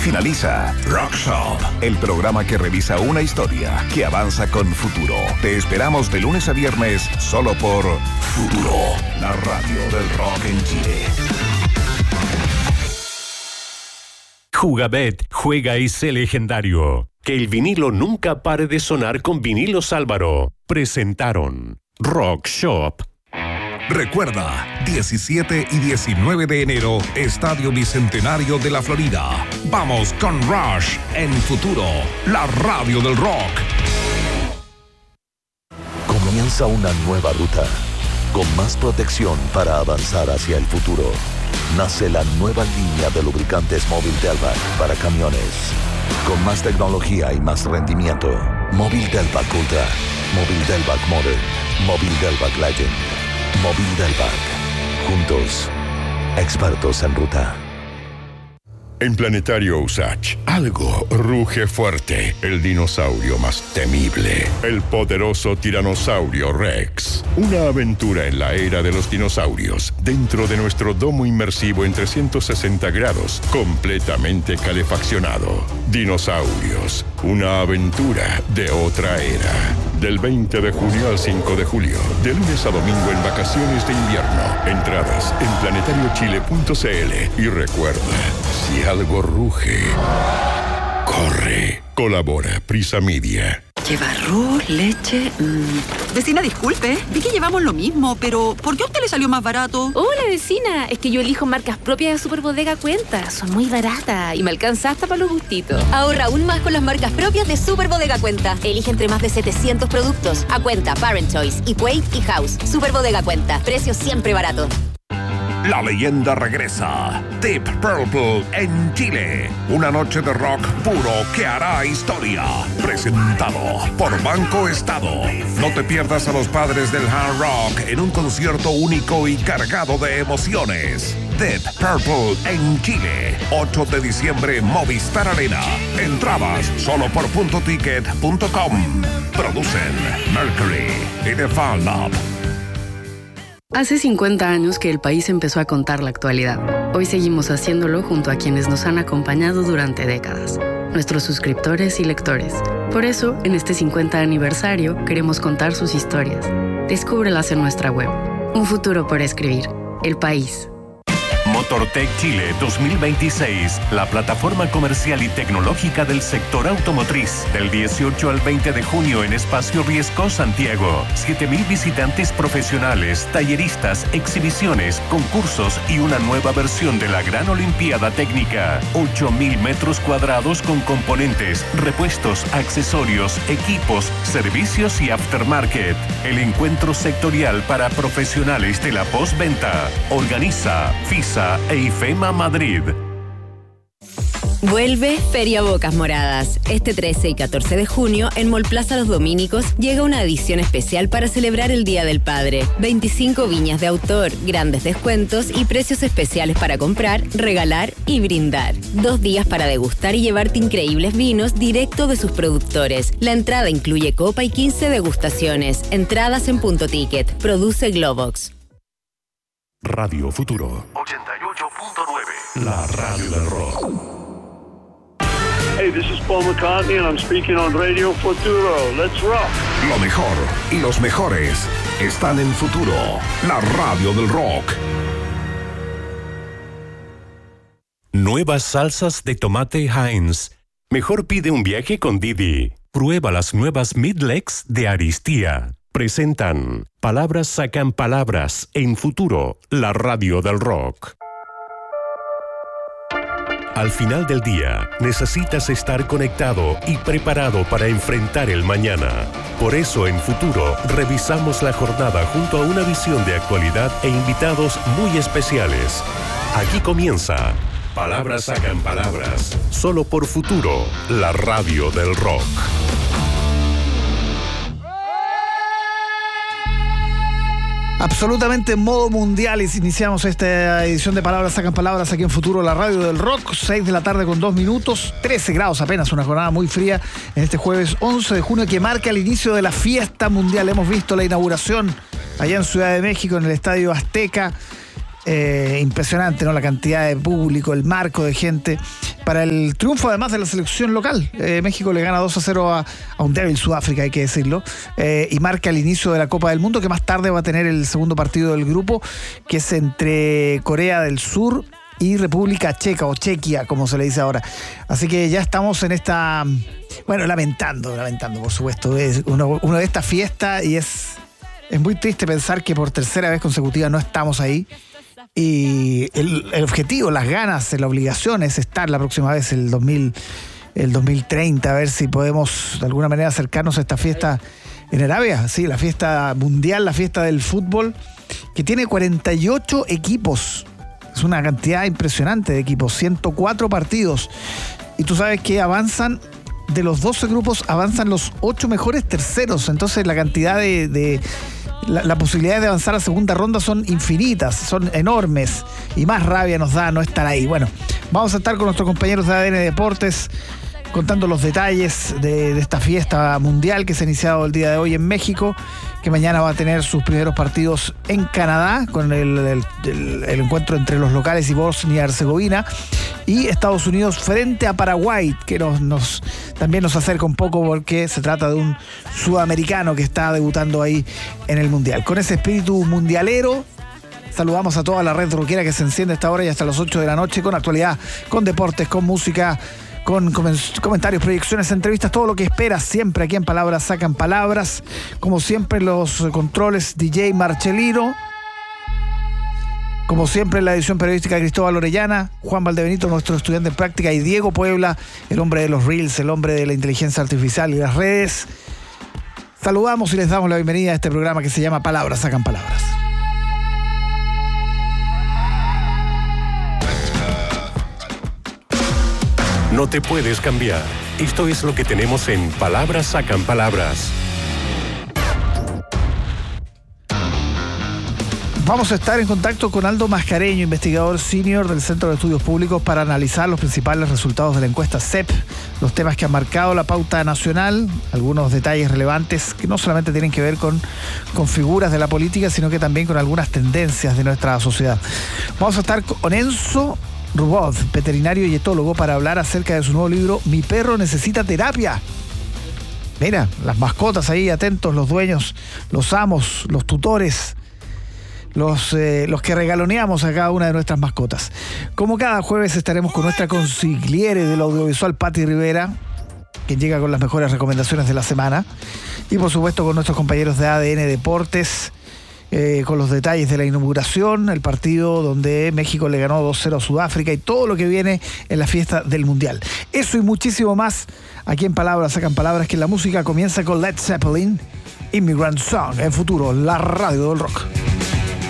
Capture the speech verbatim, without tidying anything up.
Finaliza Rock Shop, el programa que revisa una historia que avanza con futuro. Te esperamos de lunes a viernes solo por Futuro, la radio del rock en Chile. Jugabet, juega y sé legendario. Que el vinilo nunca pare de sonar con Vinilos Álvaro. Presentaron Rock Shop. Recuerda, diecisiete y diecinueve de enero, Estadio Bicentenario de la Florida. Vamos con Rush en Futuro, la radio del rock. Comienza una nueva ruta, con más protección para avanzar hacia el futuro. Nace la nueva línea de lubricantes Móvil Delvac para camiones. Con más tecnología y más rendimiento. Móvil Delvac Ultra, Móvil Delvac Modern, Móvil Delvac Legend, Móvil Delvac. Juntos, expertos en ruta. En Planetario Usach, algo ruge fuerte. El dinosaurio más temible. El poderoso tiranosaurio Rex. Una aventura en la era de los dinosaurios. Dentro de nuestro domo inmersivo en trescientos sesenta grados. Completamente calefaccionado. Dinosaurios. Una aventura de otra era. Del veinte de junio al cinco de julio. De lunes a domingo en vacaciones de invierno. Entradas en planetario chile punto c l. Y recuerda, si algo ruge, corre. Colabora Prisa Media. Lleva arroz, leche... Mmm. Vecina, disculpe, vi que llevamos lo mismo, pero ¿por qué a usted le salió más barato? Hola, vecina, es que yo elijo marcas propias de Superbodega Cuenta. Son muy baratas y me alcanza hasta para los gustitos. Ahorra aún más con las marcas propias de Superbodega Cuenta. Elige entre más de setecientos productos. A Cuenta, Parent Choice, Equate y House. Superbodega Cuenta, precios siempre baratos. La leyenda regresa. Deep Purple en Chile. Una noche de rock puro que hará historia. Presentado por Banco Estado. No te pierdas a los padres del hard rock en un concierto único y cargado de emociones. Deep Purple en Chile. ocho de diciembre, Movistar Arena. Entradas solo por punto ticket punto com. Producen Mercury y The Fan Lab. Hace cincuenta años que el país empezó a contar la actualidad. Hoy seguimos haciéndolo junto a quienes nos han acompañado durante décadas, nuestros suscriptores y lectores. Por eso, en este cincuenta aniversario, queremos contar sus historias. Descúbrelas en nuestra web. Un futuro por escribir. El país. Motortech Chile dos mil veintiséis, la plataforma comercial y tecnológica del sector automotriz. Del dieciocho al veinte de junio en Espacio Riesco, Santiago. siete mil visitantes profesionales, talleristas, exhibiciones, concursos y una nueva versión de la Gran Olimpiada Técnica. ocho mil metros cuadrados con componentes, repuestos, accesorios, equipos, servicios y aftermarket. El encuentro sectorial para profesionales de la postventa. Organiza FISA e IFEMA Madrid. Vuelve Feria Bocas Moradas. Este trece y catorce de junio, en Mall Plaza Los Dominicos, llega una edición especial para celebrar el Día del Padre. veinticinco viñas de autor, grandes descuentos y precios especiales para comprar, regalar y brindar. Dos días para degustar y llevarte increíbles vinos directo de sus productores. La entrada incluye copa y quince degustaciones. Entradas en Punto Ticket. Produce Globox. Radio Futuro ochenta y ocho punto nueve, la radio del rock. Hey, this is Paul McCartney and I'm speaking on Radio Futuro. Let's rock. Lo mejor y los mejores están en Futuro, la radio del rock. Nuevas salsas de tomate Heinz. Mejor pide un viaje con Didi. Prueba las nuevas Midlegs de Aristía. Presentan Palabras sacan palabras en Futuro, la radio del rock. Al final del día, necesitas estar conectado y preparado para enfrentar el mañana. Por eso, en Futuro, revisamos la jornada junto a una visión de actualidad e invitados muy especiales. Aquí comienza Palabras sacan palabras, solo por Futuro, la radio del rock. Absolutamente en modo mundial y iniciamos esta edición de Palabras sacan palabras aquí en Futuro, la radio del rock. Seis de la tarde con dos minutos, trece grados apenas, una jornada muy fría en este jueves once de junio que marca el inicio de la fiesta mundial. Hemos visto la inauguración allá en Ciudad de México en el Estadio Azteca. Eh, impresionante, ¿no? La cantidad de público, el marco de gente para el triunfo además de la selección local. Eh, México le gana dos a cero a, a un débil Sudáfrica, hay que decirlo, eh, y marca el inicio de la Copa del Mundo, que más tarde va a tener el segundo partido del grupo, que es entre Corea del Sur y República Checa, o Chequia, como se le dice ahora. Así que ya estamos en esta, bueno, lamentando, lamentando, por supuesto, es uno, uno de esta fiesta, y es, es muy triste pensar que por tercera vez consecutiva no estamos ahí. Y el, el objetivo, las ganas, la obligación es estar la próxima vez, el dos mil, el dos mil treinta, a ver si podemos de alguna manera acercarnos a esta fiesta en Arabia. Sí, la fiesta mundial, la fiesta del fútbol, que tiene cuarenta y ocho equipos. Es una cantidad impresionante de equipos, ciento cuatro partidos. Y tú sabes que avanzan, de los doce grupos, avanzan los ocho mejores terceros. Entonces la cantidad de... de La, la posibilidad de avanzar a segunda ronda son infinitas, son enormes, y más rabia nos da no estar ahí. Bueno, vamos a estar con nuestros compañeros de A D N Deportes contando los detalles de, de esta fiesta mundial que se ha iniciado el día de hoy en México, que mañana va a tener sus primeros partidos en Canadá con el, el, el, el encuentro entre los locales y Bosnia y Herzegovina, y Estados Unidos frente a Paraguay, que nos, nos también nos acerca un poco porque se trata de un sudamericano que está debutando ahí en el Mundial. Con ese espíritu mundialero, saludamos a toda la red rockera que se enciende a esta hora y hasta las ocho de la noche, con actualidad, con deportes, con música, con comentarios, proyecciones, entrevistas, todo lo que esperas siempre aquí en Palabras Sacan Palabras. Como siempre, los controles D J Marchelino. Como siempre, en la edición periodística Cristóbal Orellana, Juan Valdebenito, nuestro estudiante en práctica, y Diego Puebla, el hombre de los reels, el hombre de la inteligencia artificial y las redes. Saludamos y les damos la bienvenida a este programa que se llama Palabras Sacan Palabras. No te puedes cambiar. Esto es lo que tenemos en Palabras Sacan Palabras. Vamos a estar en contacto con Aldo Mascareño, investigador senior del Centro de Estudios Públicos, para analizar los principales resultados de la encuesta C E P, los temas que han marcado la pauta nacional, algunos detalles relevantes que no solamente tienen que ver con, con figuras de la política, sino que también con algunas tendencias de nuestra sociedad. Vamos a estar con Enzo Rubod, veterinario y etólogo, para hablar acerca de su nuevo libro Mi perro necesita terapia. Mira, las mascotas ahí, atentos, los dueños, los amos, los tutores, los, eh, los que regaloneamos a cada una de nuestras mascotas. Como cada jueves estaremos con nuestra consigliere del audiovisual, Patti Rivera, quien llega con las mejores recomendaciones de la semana, y por supuesto con nuestros compañeros de A D N Deportes, Eh, con los detalles de la inauguración, el partido donde México le ganó dos cero a Sudáfrica y todo lo que viene en la fiesta del Mundial. Eso y muchísimo más aquí en Palabras Sacan Palabras, que la música comienza con Led Zeppelin, Immigrant Song, en Futuro, la radio del rock.